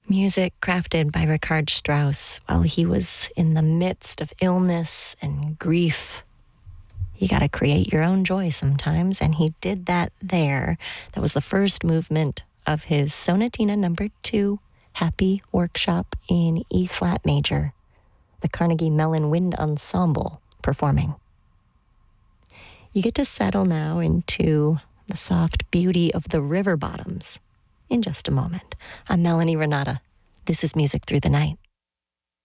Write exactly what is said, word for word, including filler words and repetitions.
Music crafted by Richard Strauss while he was in the midst of illness and grief. You got to create your own joy sometimes, and he did that there. That was the first movement of his Sonatina number two, Happy Workshop in E-flat major, the Carnegie Mellon Wind Ensemble performing. You get to settle now into the soft beauty of the river bottoms in just a moment. I'm Melanie Renata. This is Music Through the Night.